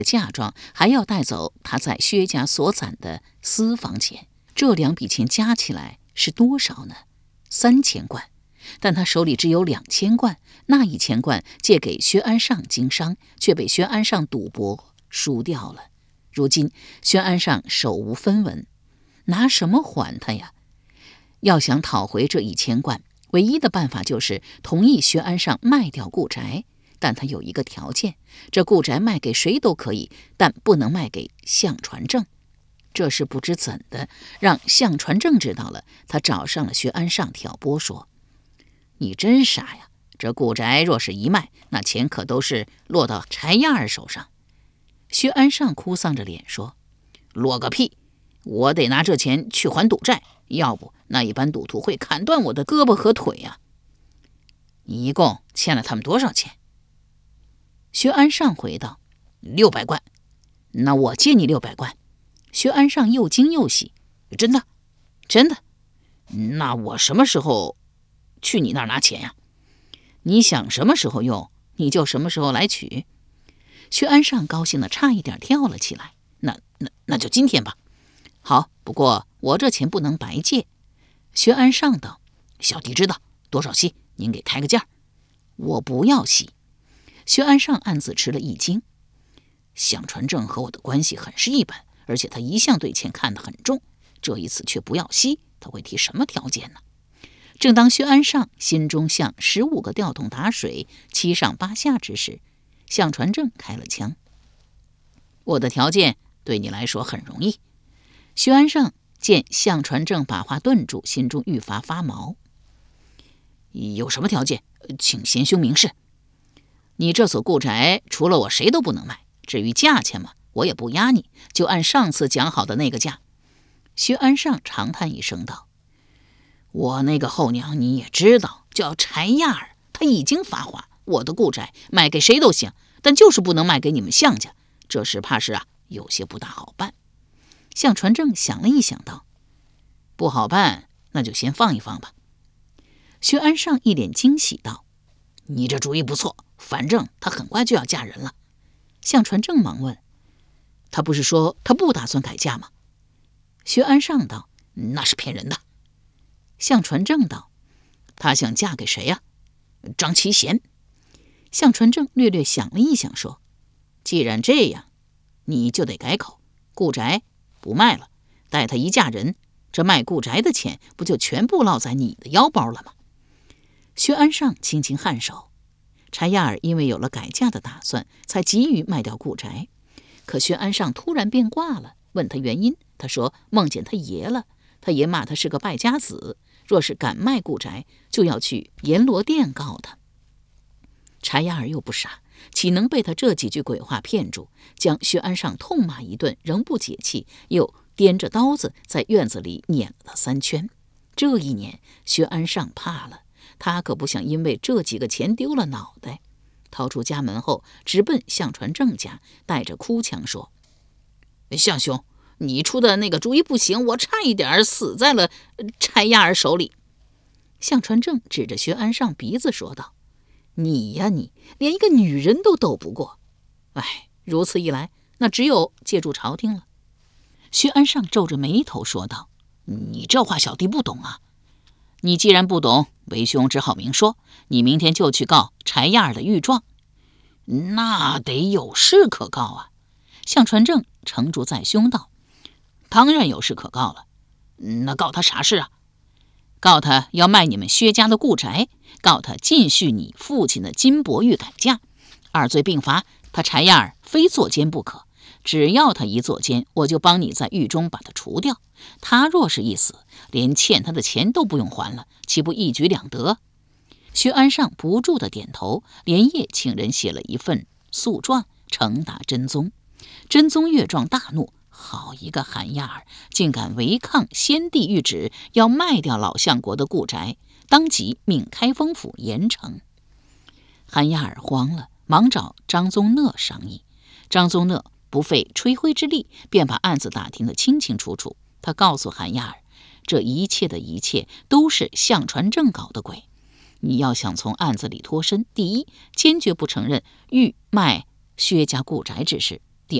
嫁妆，还要带走他在薛家所攒的私房钱。这2笔钱加起来是多少呢？3000贯。但他手里只有2000贯，那1000贯借给薛安上经商，却被薛安上赌博输掉了。如今薛安上手无分文，拿什么还他呀？要想讨回这1000贯，唯一的办法就是同意薛安上卖掉顾宅，但他有一个条件，这顾宅卖给谁都可以，但不能卖给项传正。这事不知怎的，让项传正知道了，他找上了薛安上挑拨说：“你真傻呀！这顾宅若是一卖，那钱可都是落到柴亚儿手上。”薛安上哭丧着脸说：“落个屁！我得拿这钱去还赌债，要不那一般赌徒会砍断我的胳膊和腿呀！”“你一共欠了他们多少钱？”薛安上回道：“600贯。”“那我借你600贯。”薛安上又惊又喜：“真的？真的？那我什么时候去你那儿拿钱呀？”“你想什么时候用，你就什么时候来取。”薛安上高兴得差一点跳了起来：“那就今天吧。”“好，不过我这钱不能白借。”薛安上道：“小弟知道，多少息？您给开个价。”“我不要息。”薛安上暗自吃了一惊，项传正和我的关系很是一般，而且他一向对钱看得很重，这一次却不要息，他会提什么条件呢？正当薛安上心中像15个吊桶打水，7上8下之时，项传正开了枪：“我的条件对你来说很容易。”薛安上见项传正把话顿住，心中愈发发毛：“有什么条件？请贤兄明示。”“你这所顾宅除了我谁都不能卖，至于价钱嘛，我也不压你，就按上次讲好的那个价。”薛安上长叹一声道：“我那个后娘你也知道，叫柴亚儿，她已经发话，我的顾宅卖给谁都行，但就是不能卖给你们项家，这事怕是有些不大好办。”项传正想了一想道：“不好办，那就先放一放吧。”薛安上一脸惊喜道：“你这主意不错，反正她很快就要嫁人了。”项传正忙问：“她不是说她不打算改嫁吗？”薛安上道：“那是骗人的。”项传正道：“她想嫁给谁呀？”“张其贤。”项传正略略想了一想说：“既然这样，你就得改口，顾宅不卖了，待她一嫁人，这卖顾宅的钱不就全部落在你的腰包了吗？”薛安上轻轻颔首。柴亚儿因为有了改嫁的打算，才急于卖掉顾宅。可薛安上突然变卦了，问他原因。他说梦见他爷了，他爷骂他是个败家子，若是敢卖顾宅，就要去阎罗殿告他。柴亚儿又不傻，岂能被他这几句鬼话骗住，将薛安上痛骂一顿，仍不解气，又掂着刀子在院子里撵了他3圈。这一撵，薛安上怕了，他可不想因为这几个钱丢了脑袋。逃出家门后，直奔项传正家，带着哭腔说：“项兄，你出的那个主意不行，我差一点死在了柴亚儿手里。”项传正指着薛安上鼻子说道：“你呀你，连一个女人都斗不过。哎，如此一来，那只有借助朝廷了。”薛安上皱着眉头说道：“你这话小弟不懂啊。”“你既然不懂，为兄只好明说，你明天就去告柴亚儿的御状。”“那得有事可告啊。”项传正承住在胸道：“当然有事可告了。”“那告他啥事啊？”“告他要卖你们薛家的顾宅，告他尽续你父亲的金帛玉改嫁，2罪并罚，他柴亚儿非作奸不可。只要他一作奸，我就帮你在狱中把他除掉。他若是一死，连欠他的钱都不用还了，岂不一举两得？”薛安上不住地点头，连夜请人写了一份诉状，呈达真宗。真宗阅状大怒，好一个韩亚儿，竟敢违抗先帝谕旨，要卖掉老相国的顾宅，当即命开封府严惩。韩亚儿慌了，忙找张宗讷商议。张宗讷不费吹灰之力，便把案子打听得清清楚楚。他告诉韩亚儿，这一切的一切都是项传正搞的鬼。你要想从案子里脱身，第一，坚决不承认欲卖薛家顾宅之事；